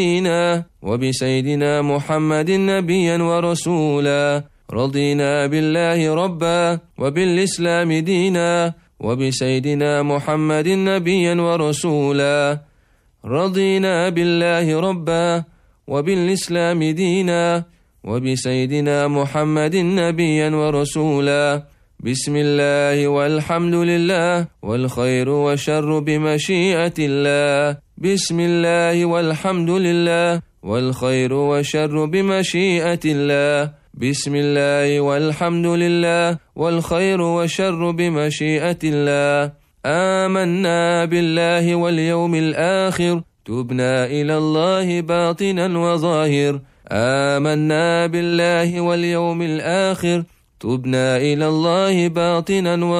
وبسيدنا محمد نبيا ورسولا. رضينا بالله ربا وبالإسلام دينا وبسيدنا محمد نبيا ورسولا. رضينا بالله ربا وبالإسلام دينا وبسيدنا محمد نبيا ورسولا. بسم الله والحمد لله والخير والشر بمشيئة الله. بسم الله والحمد لله والخير والشر بمشيئة الله. بسم الله والحمد لله والخير والشر بمشيئة الله. آمنا بالله واليوم الآخر تبنا إلى الله باطنا وظاهر. آمنا بالله واليوم الآخر تبنا إلى الله باطنا